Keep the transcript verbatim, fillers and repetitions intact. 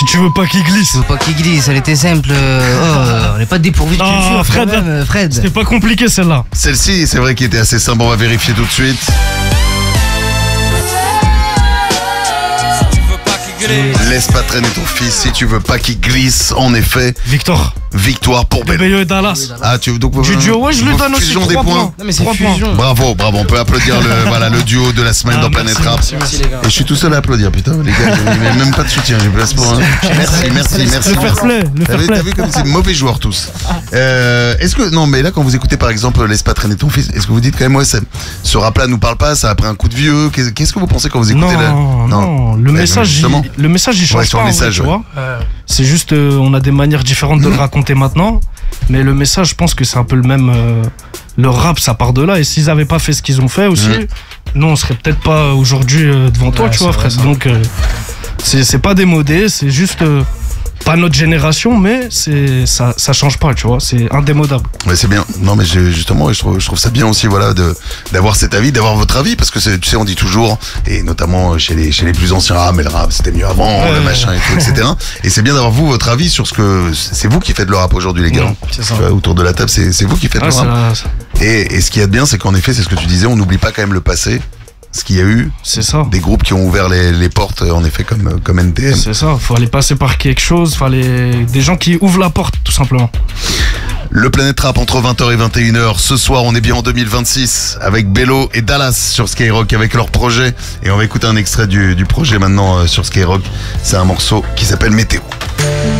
Si tu veux pas qu'il glisse. Faut pas qu'il glisse, elle était simple. Oh, on n'est pas dépourvu de Ah, culture, Fred, quand même, Fred. C'était pas compliqué celle-là. Celle-ci, c'est vrai qu'il était assez simple, on va vérifier tout de suite. Laisse pas traîner ton fils si tu veux pas qu'il glisse. En effet, Victor. victoire pour Bello. Bello et Dallas. Ah, tu donc Du duo, ouais, je lui donne aussi fusion des trois points. points. Non mais c'est Trois points. fusion. Bravo, bravo, on peut applaudir le, voilà, le duo de la semaine Ah, dans merci, Planète Rap. merci, merci. les gars. Et je suis tout seul à applaudir, putain, les gars, j'ai même pas de soutien, j'ai place pour un. Merci, merci, merci. Le fair play, le T'as fair vu, t'as play. vu comme c'est mauvais joueurs tous. Euh, est-ce que non mais là quand vous écoutez par exemple Laisse pas traîner ton fils, est-ce que vous dites quand même ouais ça- ce rap-là nous parle pas, ça a pris un coup de vieux, qu'est-ce qu'est-ce que vous pensez quand vous écoutez Non, là non, le Ouais, message, justement. il, le message, il change Ouais, sur pas, le en vrai, message, tu ouais. vois. C'est juste, euh, on a des manières différentes de le raconter maintenant, mais le message, je pense que c'est un peu le même. euh, le rap, ça part de là, et s'ils avaient pas fait ce qu'ils ont fait aussi, Mhm. nous, on serait peut-être pas aujourd'hui euh, devant toi, Ouais, tu vois, c'est vrai, frère. ça. Donc, euh, c'est c'est pas démodé, c'est juste. euh, pas notre génération, mais c'est ça, ça change pas, tu vois, c'est indémodable. Ouais, c'est bien. Non, mais j'ai- justement, je trouve, je trouve ça bien aussi, voilà, de d'avoir cet avis, d'avoir votre avis, parce que c'est- tu sais, on dit toujours, et notamment chez les chez les plus anciens, ah mais le rap c'était mieux avant, Ouais, le ouais, machin et tout, et cetera. Et c'est bien d'avoir vous votre avis sur ce que c'est vous qui faites le rap aujourd'hui, les gars. Ouais, c'est ça. Tu vois, autour de la table, c'est c'est vous qui faites Ah, le c'est rap. la- Et, et ce qu'il y a de bien, c'est qu'en effet, c'est ce que tu disais, on n'oublie pas quand même le passé. Ce qu'il y a eu, c'est ça. des groupes qui ont ouvert les, les portes, en effet, comme, comme N T M. C'est ça, faut aller passer par quelque chose, fallait des gens qui ouvrent la porte, tout simplement. Le Planète Rap entre vingt heures et vingt et une heures. Ce soir, on est bien en deux mille vingt-six avec Bello et Dallas sur Skyrock avec leur projet. Et on va écouter un extrait du, du projet maintenant euh, sur Skyrock. C'est un morceau qui s'appelle Météo.